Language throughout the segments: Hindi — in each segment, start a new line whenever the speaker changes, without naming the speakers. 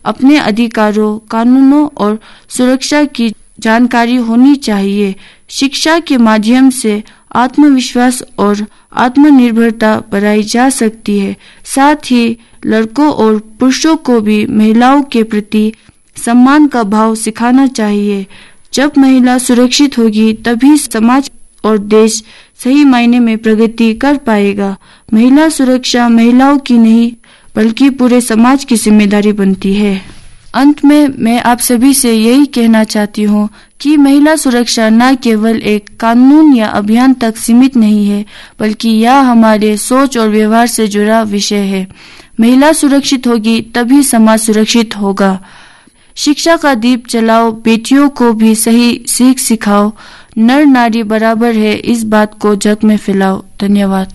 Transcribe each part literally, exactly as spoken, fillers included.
अपने अधिकारों, कानूनों और सुरक्षा की जानकारी होनी चाहिए। शिक्षा के माध्यम से आत्मविश्वास और आत्मनिर्भरता बढ़ाई जा सकती है। साथ ही लड़कों और पुरुषों को भी महिलाओं के प्रति सम्मान का भाव सिखाना चाहिए। जब महिला सुरक्षित होगी तभी समाज और देश सही मायने में प्रगति कर पाएगा। महिला सुरक्षा महिलाओं की नहीं बल्कि पूरे समाज की जिम्मेदारी बनती है। अंत में मैं आप सभी से यही कहना चाहती हूँ कि महिला सुरक्षा न केवल एक कानून या अभियान तक सीमित नहीं है, बल्कि यह हमारे सोच और व्यवहार से जुड़ा विषय है। महिला सुरक्षित होगी तभी समाज सुरक्षित होगा। शिक्षा का दीप जलाओ, बेटियों को भी सही सीख सिखाओ, नर नारी बराबर है इस बात को जग में फैलाओ। धन्यवाद।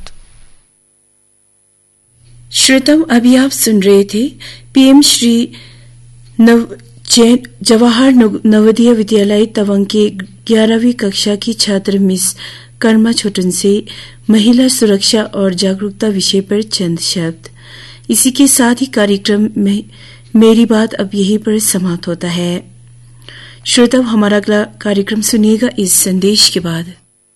श्रोताओं, अभी आप सुन रहे थे पीएम श्री नव जवाहर नवोदय विद्यालय तवांग के ग्यारहवीं कक्षा की छात्र मिस कर्मा छोटन से महिला सुरक्षा और जागरूकता विषय पर चंद शब्द। इसी के साथ ही कार्यक्रम में मेरी बात अब यहीं पर समाप्त होता है। श्रोताओं, हमारा अगला कार्यक्रम सुनिएगा इस संदेश के बाद।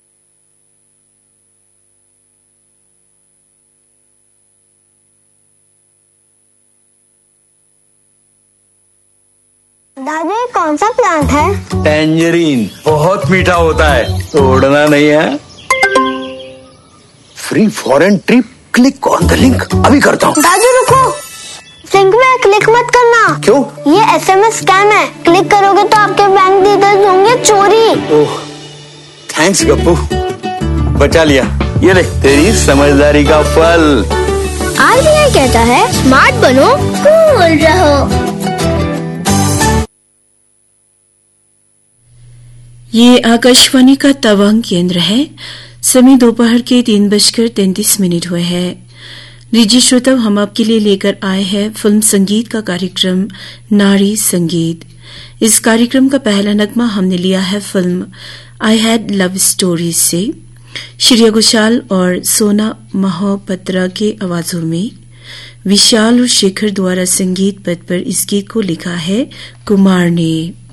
दादी, कौन सा प्लांट है?
टेंजरीन, बहुत मीठा होता है, तोड़ना नहीं है।
Free foreign trip, click on the link, अभी करता हूँ।
दादी रुको, लिंक में क्लिक मत करना।
क्यों?
ये एसएमएस स्कैम है, क्लिक करोगे तो आपके बैंक डिटेल्स होंगे चोरी।
ओह, थैंक्स गप्पू, बचा लिया। ये ले तेरी समझदारी का फल।
आरबीआई कहता है स्मार्ट बनो, कूल रहो।
ये आकाशवाणी का तवांग केंद्र है। समय दोपहर के तीन बजकर तैंतीस मिनट हुए हैं। लीजिए श्रोताओं, हम आपके लिए लेकर आए हैं फिल्म संगीत का कार्यक्रम नारी संगीत। इस कार्यक्रम का पहला नगमा हमने लिया है film I had love stories से। श्रेया घोषाल और सोना महापात्रा के आवाजों में विशाल और शेखर द्वारा संगीत पद पर इस गीत को लिखा है कुमार ने।